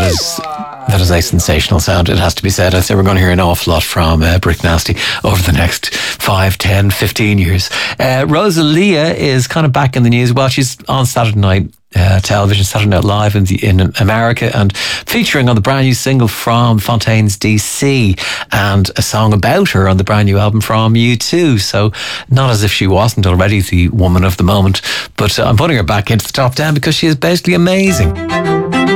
That is a sensational sound, it has to be said. I say we're going to hear an awful lot from Brick Nasty over the next 5, 10, 15 years. Rosalia is kind of back in the news. Well, she's on Saturday night television, Saturday Night Live in America, and featuring on the brand new single from Fontaines DC and a song about her on the brand new album from U2. So not as if she wasn't already the woman of the moment, but I'm putting her back into the top 10 because she is basically amazing.